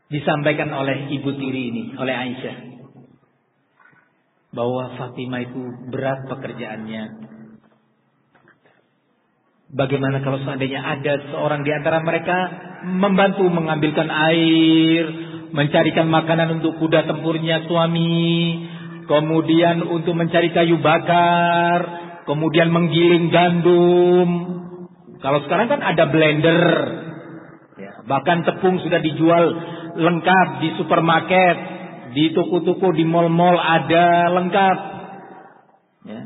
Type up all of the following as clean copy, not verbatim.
disampaikan oleh ibu tiri ini, oleh Aisyah, bahwa Fatimah itu berat pekerjaannya. Bagaimana kalau seandainya ada seorang di antara mereka membantu mengambilkan air, mencarikan makanan untuk kuda tempurnya suami, kemudian untuk mencari kayu bakar, kemudian menggiling gandum. Kalau sekarang kan ada blender, bahkan tepung sudah dijual lengkap di supermarket, di toko-toko, di mal-mal ada lengkap. Ya.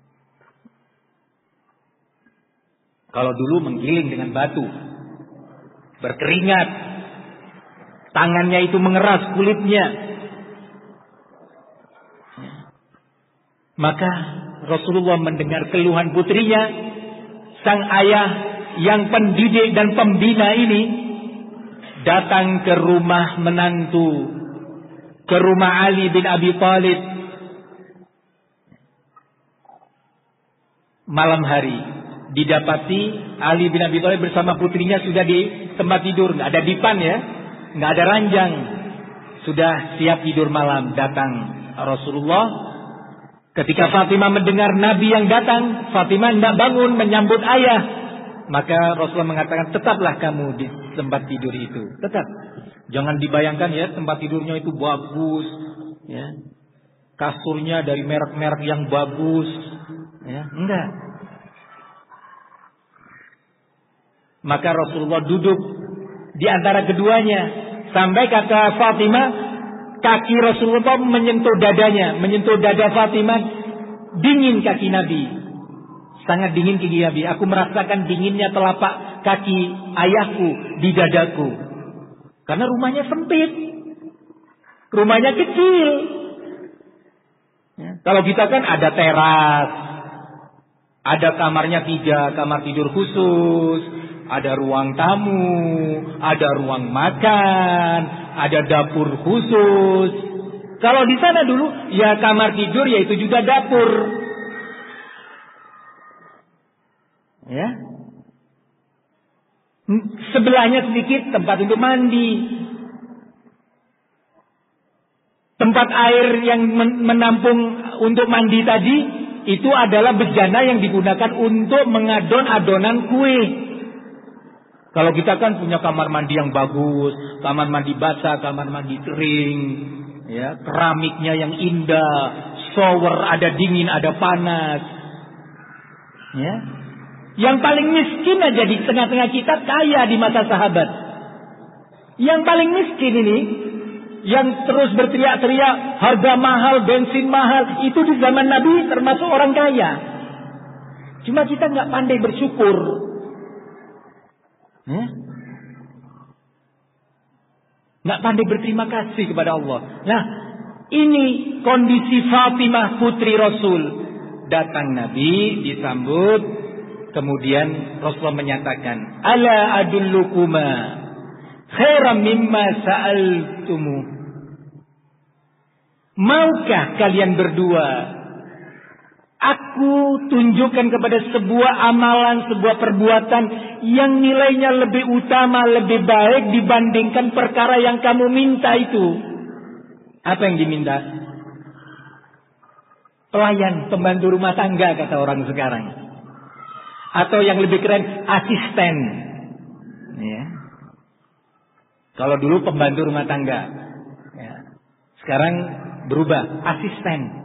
Kalau dulu menggiling dengan batu, berkeringat, tangannya itu mengeras kulitnya. Ya. Maka Rasulullah mendengar keluhan putrinya, sang ayah yang pendidik dan pembina ini datang ke rumah menantu, ke rumah Ali bin Abi Thalib malam hari. Didapati Ali bin Abi Thalib bersama putrinya sudah di tempat tidur, nggak ada dipan ya, nggak ada ranjang, sudah siap tidur malam. Datang Rasulullah. Ketika Fatimah mendengar Nabi yang datang, Fatimah tidak bangun menyambut ayah. Maka Rasulullah mengatakan, tetaplah kamu di tempat tidur itu, tetap. Jangan dibayangkan ya, tempat tidurnya itu bagus, ya, kasurnya dari merek-merek yang bagus, ya, enggak. Maka Rasulullah duduk di antara keduanya, sampai kata Fatimah, kaki Rasulullah menyentuh dadanya, menyentuh dada Fatimah, dingin kaki Nabi, sangat dingin kaki Nabi. Aku merasakan dinginnya telapak kaki ayahku di dadaku, karena rumahnya sempit, rumahnya kecil. Ya. Kalau kita kan ada teras, ada kamarnya 3, kamar tidur khusus, ada ruang tamu, ada ruang makan, ada dapur khusus. Kalau di sana dulu, ya kamar tidur, yaitu juga dapur. Ya. Sebelahnya sedikit tempat untuk mandi. Tempat air yang menampung untuk mandi tadi, itu adalah bejana yang digunakan untuk mengadon adonan kue. Kalau kita kan punya kamar mandi yang bagus, kamar mandi basah, kamar mandi kering, ya, keramiknya yang indah, shower ada dingin, ada panas. Ya. Yang paling miskin aja di tengah-tengah kita kaya di masa sahabat. Yang paling miskin ini, yang terus berteriak-teriak harga mahal, bensin mahal, itu di zaman Nabi termasuk orang kaya. Cuma kita nggak pandai bersyukur. Nggak pandai berterima kasih kepada Allah. Nah, ini kondisi Fatimah putri Rasul. Datang Nabi, disambut, kemudian Rasulullah menyatakan, ala adullukuma khairan mimma sa'altumu. Maukah kalian berdua aku tunjukkan kepada sebuah amalan, sebuah perbuatan yang nilainya lebih utama, lebih baik dibandingkan perkara yang kamu minta itu. Apa yang diminta? Pelayan, pembantu rumah tangga kata orang sekarang. Atau yang lebih keren, asisten. Ya. Kalau dulu pembantu rumah tangga, ya. Sekarang berubah, asisten.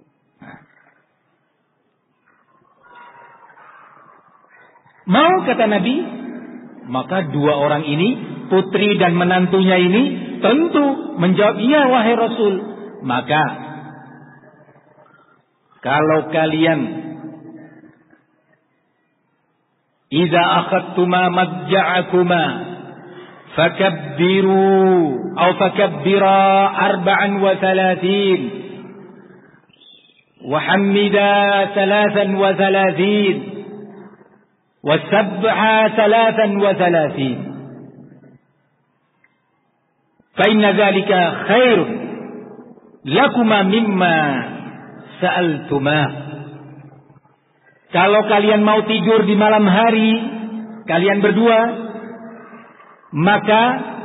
Mau kata Nabi, maka dua orang ini, putri dan menantunya ini, tentu menjawab, iya wahai Rasul. Maka kalau kalian idza akhadtuma madja'akuma fakabbiru atau fakabbira 34 wa hamida 33 والسبعة 33 فإن ذلك خير لكما مما سألتما. Kalau kalian mau tidur di malam hari, kalian berdua, maka